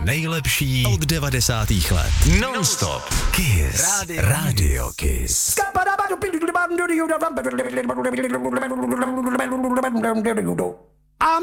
nejlepší od 90. let. Non-stop Kiss. Radio Kiss. Skabba